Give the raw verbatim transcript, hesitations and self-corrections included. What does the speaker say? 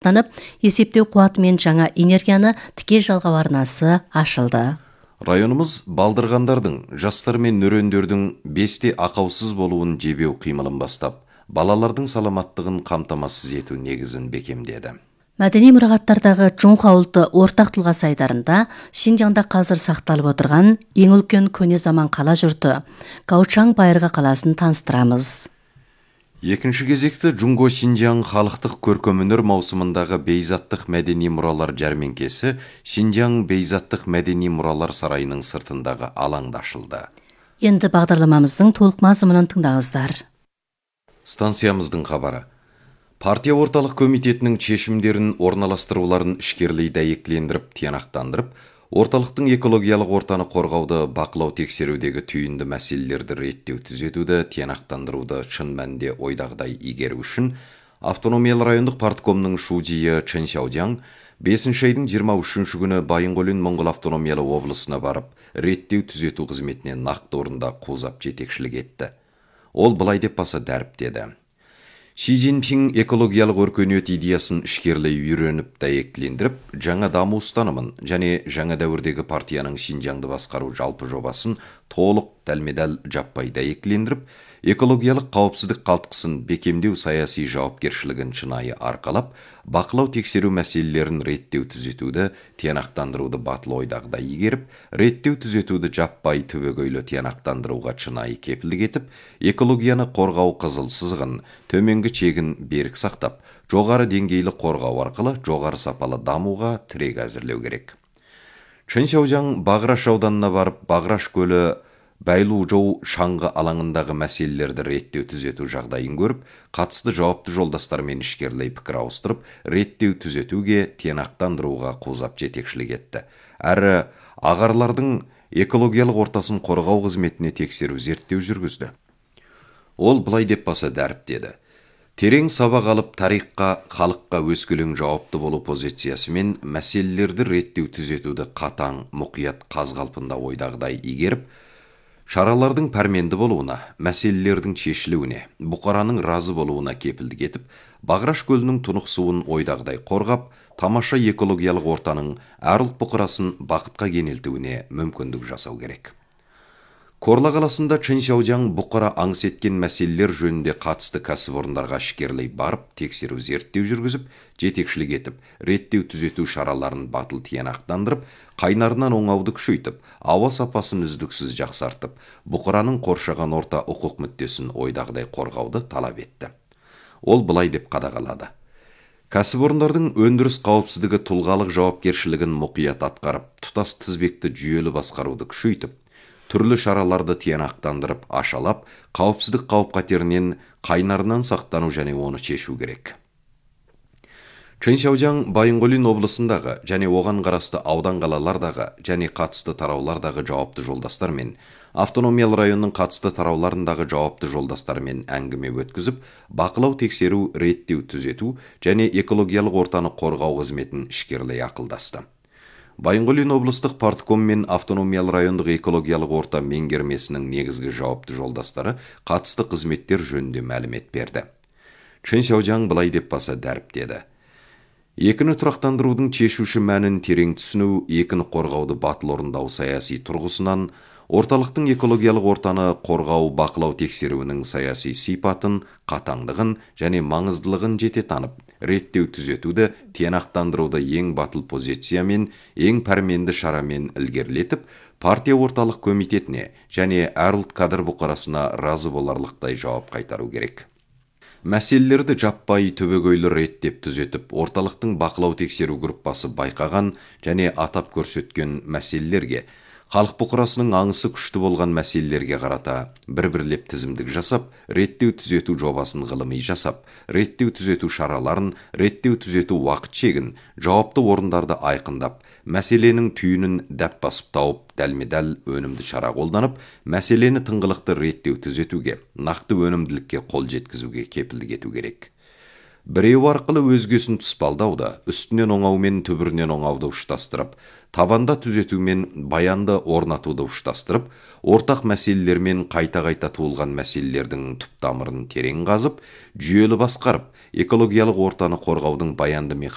аяқтанып, есептеу қуатымен жаңа энергияны тіке жалғау арнасы ашылды. Районымыз балдырғандардың, жастар мен өрендердің бесте ақаусыз болуын жебеу қимылын бастап, балалардың саламаттығын қамтамасыз ету негізін бекемдеді. Мәдени мұрағаттардағы Чоңха ұлты ортақ тұлға сайдарында Шинжаңда қазір сақталып отырған ең үлкен көне заман қала жұрты Гаочан Байырғы қаласын таныстырамыз. Екінші кезекті Джунго Шинжаң халықтық көркемөнер маусымындағы бейзаттық мәдени мұралар жәрмеңкесі Шинжаң бейзаттық мәдени мұралар сарайының сыртындағы алаңда ашылды. Енді бағдарламамыздың толық мазмұнын тыңдаңыздар. Станциямыздың хабары. Партия орталық комитетінің шешімдерін орналастыруларын ішкерлей дәйектілендіріп, тиянақтандырып, орталықтың экологиялық ортаны қорғауды, бақылау тексерудегі түйінді мәселелерді реттеу түзетуді, тиянақтандыруды шын мәнінде ойдағыдай игеру үшін автономиялы райондық парткомның шудийі Чэн Сяодяң бесінші айдың жиырма үшінші күні Байынғолин Моңғол автономиялы облысына барып, реттеу түзету қызметіне нақты орында қозап жетекшілік етті. Ол былай деп баса дәріптеді. Ши Цзиньпин экологиялық өркениет идеясын ішкерлей үйреніп дәйектілендіріп, жаңа даму ұстанымын және жаңа дәуірдегі партияның Шинжаңды басқару жалпы жобасын толық дәлме-дәл жаппай дәйектілендіріп, экологиялық қауіпсіздік қалтқысын бекемдеу саяси жауапкершілігін шынайы арқалап, бақылау тексеру мәселелерін реттеу түзетуді, тиянақтандыруды батыл ойдағыдай игеріп, реттеу түзетуді жаппай түбегейлі тиянақтандыруға шынайы кепілдік етіп, экологияны қорғау қызыл сызығын, төменгі чегін берік сақтап, жоғары деңгейлі қорғау арқылы жоғары сапалы дамуға тірек әзірлеу керек. Чэн Сяодяң Бағраш ауданына барып, Бағраш көлі Байлу-Жоу шаңғы алаңындағы мәселелерді реттеу түзету жағдайын көріп, қатысты жауапты жолдастармен ішкерлей пікір ауыстырып, реттеу түзетуге, тиянақтандыруға қозап жетекшілік етті. Әрі ағарлардың экологиялық ортасын қорғау қызметіне тексеру зерттеу жүргізді. Ол былай деп баса дәріптеді. Терең сабақ алып, тарихқа, халыққа өскелең жауапты болу позициясымен мәселелерді реттеу түзетуді қатаң, мұқият қаз-қалпында ойдағыдай игеріп, шаралардың пәрменді болуына, мәселелердің шешілуіне, бұқараның разы болуына кепілдік етіп, Бағраш көлінің тұнық суын ойдағыдай қорғап, тамаша экологиялық ортаның әр ұлт бұқарасын бақытқа кенелтуіне мүмкіндік жасау керек. Корла қаласында Чэн Сяодяң бұқара аңыс еткен мәселелер жөнінде қатысты кәсіпорындарға ішкерлей барып, тексеру зерттеу жүргізіп, жетекшілік етіп, реттеу түзету шараларын батыл тиянақтандырып, қайнарынан оңауды күшейтіп, ауа сапасын үздіксіз жақсартып, бұқараның қоршаған орта құқық мүддесін ойдағыдай қорғауды талап етті. Ол былай деп қадағалады. Кәсіпорындардың өндіріс қауіпсіздігі тұлғалық жауапкершілігін мұқият атқарып, тұтас тізбекті жүйелі басқаруды күшейтіп, түрлі шараларды тиянақтандырып, ашалап, қауіпсіздік қауіп-қатерінен қайнарынан сақтану және оны шешу керек. Чэн Сяодяң Байынғолин облысындағы және оған қарасты аудан қалалардағы және қатысты тараулардағы жауапты жолдастармен, автономиялы районның қатысты тарауларындағы жауапты жолдастармен әңгіме өткізіп, бақылау тексеру, реттеу түзету және экологиялық ортаны қорғау қызметін ішкерлей ақылдасты. Байынғолин облыстық партком мен автономиялы райондық экологиялық орта меңгермесінің негізгі жауапты жолдастары қатысты қызметтер жөнінде мәлімет берді. Чэн Сяодяң былай деп баса дәріптеді. Екіні тұрақтандырудың шешуші мәнін терең түсіну, екіні қорғауды батыл орындау саяси тұрғысынан, орталықтың экологиялық ортаны қорғау бақылау тексеруінің саяси сипатын, қатаңдығын және маңыздылығын жете танып, реттеу түзетуді, тиянақтандыруды ең батыл позициямен, ең пәрменді шарамен ілгерілетіп, партия орталық комитетіне және әр ұлт кадр бұқарасына разы боларлықтай жауап қайтару керек. Мәселелерді жаппай түбегейлі реттеп түзетіп, орталықтың бақылау тексеру группасы байқаған және атап көрсеткен мәселелерге, халық бұқарасының аңысы күшті болған мәселелерге қарата бір-бірлеп тізімдік жасап, реттеу түзету жобасын ғылыми жасап, реттеу түзету шараларын, реттеу түзету уақыт шегін, жауапты орындарды айқындап, мәселенің түйінін дәп басып тауып, дәлме-дәл өнімді шара қолданып, мәселені тыңғылықты реттеу түзетуге, нақты өнімділікке қол жеткізуге кепілдік ету керек. Біреу арқылы өзгесін тұспалдауды, үстінен оңаумен түбірінен оңауды ұштастырып, табанда түзетумен баянды орнатуды ұштастырып, ортақ мәселелермен қайта-қайта туылған мәселелердің түп тамырын терең қазып, жүйелі басқарып, экологиялық ортаны қорғаудың баянды